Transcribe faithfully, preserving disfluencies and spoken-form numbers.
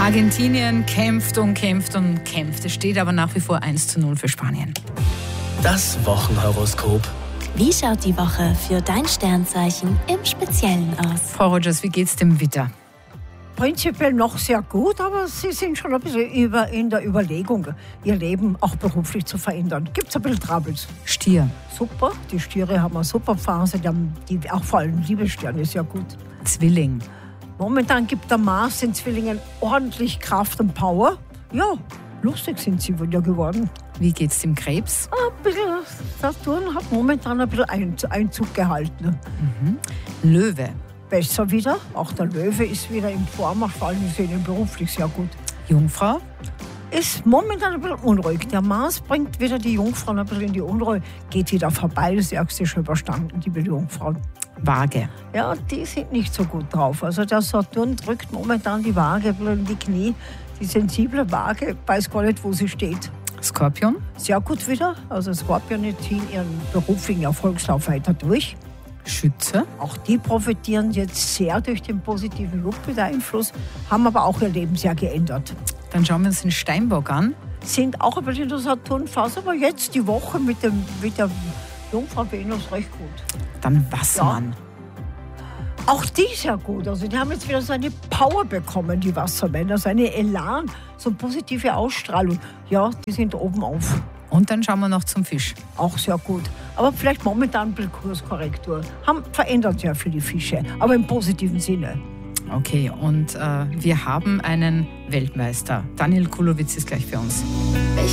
Argentinien kämpft und kämpft und kämpft. Es steht aber nach wie vor eins zu null für Spanien. Das Wochenhoroskop. Wie schaut die Woche für dein Sternzeichen im Speziellen aus? Frau Rogers, wie geht's dem Widder? Prinzipiell noch sehr gut, aber Sie sind schon ein bisschen über, in der Überlegung, Ihr Leben auch beruflich zu verändern. Gibt es ein bisschen Troubles? Stier. Super, die Stiere haben eine super Phase, die haben die, auch vor allem Liebessterne ist ja gut. Zwilling. Momentan gibt der Mars den Zwillingen ordentlich Kraft und Power. Ja, lustig sind sie ja geworden. Wie geht's dem Krebs? Ein bisschen, Saturn hat momentan ein bisschen Einzug gehalten. Mhm. Löwe. Besser wieder, auch der Löwe ist wieder im Vormarsch, vor allem für ihn beruflich sehr gut. Jungfrau. Ist momentan ein bisschen unruhig. Der Mars bringt wieder die Jungfrauen ein bisschen in die Unruhe, geht wieder vorbei, das Ärgste schon überstanden, die Jungfrauen. Waage. Ja, die sind nicht so gut drauf. Also der Saturn drückt momentan die Waage ein bisschen in die Knie. Die sensible Waage weiß gar nicht, wo sie steht. Skorpion. Sehr gut wieder. Also Skorpione ziehen ihren beruflichen Erfolgslauf weiter durch. Schütze. Auch die profitieren jetzt sehr durch den positiven Jupiter-Einfluss, haben aber auch ihr Leben sehr geändert. Dann schauen wir uns den Steinbock an. Sind auch ein bisschen in der Saturnphase, aber jetzt die Woche mit, dem, mit der Jungfrau Venus recht gut. Dann Wassermann. Ja. Auch die sehr gut. Also die haben jetzt wieder so eine Power bekommen, die Wassermänner, so eine Elan, so eine positive Ausstrahlung. Ja, die sind oben auf. Und dann schauen wir noch zum Fisch. Auch sehr gut. Aber vielleicht momentan ein bisschen Kurskorrektur. Haben verändert ja für die Fische, aber im positiven Sinne. Okay, und äh, wir haben einen Weltmeister. Daniel Kulowitz ist gleich für uns.